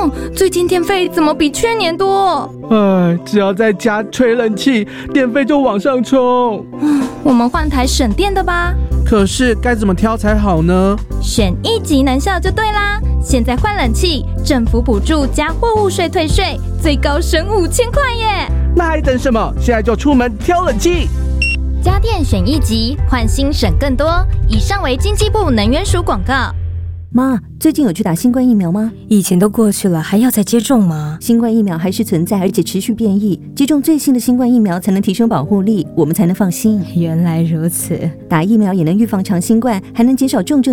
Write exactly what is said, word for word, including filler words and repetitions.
哦，最近电费怎么比去年多？ 哎，只要在家吹冷气，电费就往上冲。 我们换台省电的吧。 可是该怎么挑才好呢？ 选一级能效就对啦！现在换冷气，政府补助加货物税退税，最高省五千块耶！ 那还等什么？现在就出门挑冷气！ 家电选一级，换新省更多。以上为经济部能源署广告。 妈，最近有去打新冠疫苗吗？ 疫情都过去了，还要再接种吗？ 新冠疫苗还是存在，而且持续变异。接种最新的新冠疫苗才能提升保护力，我们才能放心。 原来如此， 打疫苗也能预防长新冠，还能减少重症